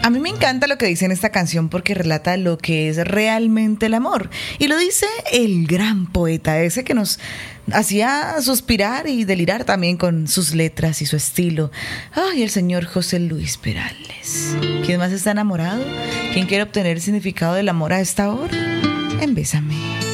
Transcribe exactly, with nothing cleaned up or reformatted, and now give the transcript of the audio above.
A mí me encanta lo que dice en esta canción porque relata lo que es realmente el amor. Y lo dice el gran poeta, ese que nos hacía suspirar y delirar también con sus letras y su estilo. Ay, el señor José Luis Perales. ¿Quién más está enamorado? ¿Quién quiere obtener el significado del amor a esta hora? En Bésame.